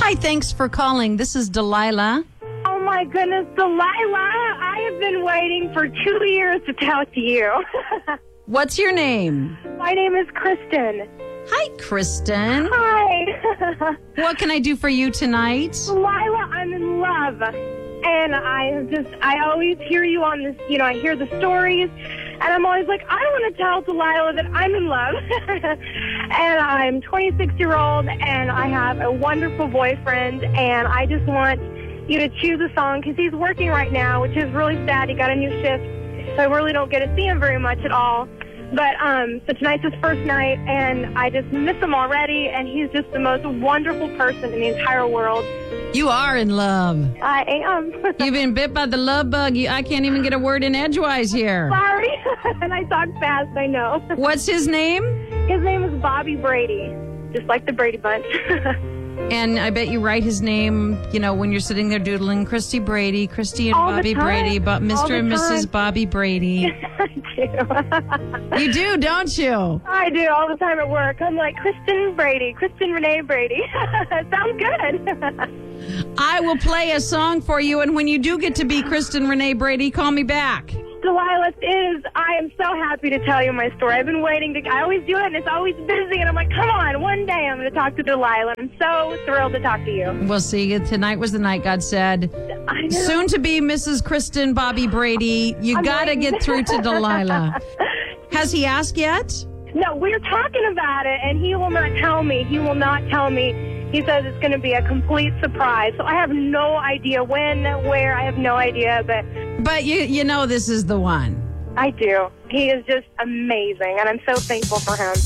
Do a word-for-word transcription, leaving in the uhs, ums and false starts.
Hi, thanks for calling. This is Delilah. Oh, my goodness, Delilah, I have been waiting for two years to talk to you. What's your name? My name is Kristen. Hi, Kristen. Hi. What can I do for you tonight? Delilah, I'm in love. And I just, I always hear you on this, you know, I hear the stories, and I'm always like, I want to tell Delilah that I'm in love. And I'm twenty-six-year-old, and I have a wonderful boyfriend, and I just want you to choose a song, because he's working right now, which is really sad. He got a new shift, so I really don't get to see him very much at all. But, um, so tonight's his first night, and I just miss him already, and he's just the most wonderful person in the entire world. You are in love. I am. You've been bit by the love bug. You, I can't even get a word in edgewise here. Sorry. And I talk fast, I know. What's his name? His name is Bobby Brady, just like the Brady Bunch. And I bet you write his name, you know, when you're sitting there doodling, Christy Brady, Christy and All the Bobby time. Brady, but All Mister the and Missus time. Bobby Brady. I do. You do, don't you? I do all the time at work. I'm like, Kristen Brady, Kristen Renee Brady. Sounds good. I will play a song for you, and when you do get to be Kristen Renee Brady, call me back. Delilah, it is. I am so happy to tell you my story. I've been waiting to, I always do it, and it's always busy, and I'm like, come on, one day I'm going to talk to Delilah. I'm so thrilled to talk to you. We'll see. Tonight was the night, God said. I know. Soon to be Missus Kristen Bobby Brady. You I'm got to waiting. get through to Delilah. Has he asked yet? No, we're talking about it, and he will not tell me. He will not tell me. He says it's going to be a complete surprise. So I have no idea when, where. I have no idea, but But you you know this is the one. I do. He is just amazing, and I'm so thankful for him.